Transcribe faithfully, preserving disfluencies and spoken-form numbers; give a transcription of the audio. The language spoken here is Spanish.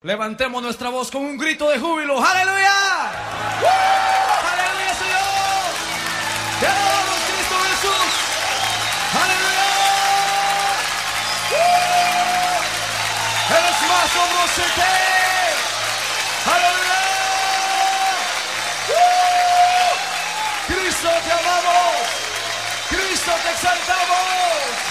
Levantemos nuestra voz con un grito de júbilo. ¡Aleluya! ¡Uh! ¡Aleluya, Señor! ¡Te alabamos, Cristo Jesús! ¡Aleluya! ¡Uh! ¡Eres más famoso que! ¡Aleluya! ¡Uh! ¡Cristo, te amamos! ¡Cristo, te exaltamos!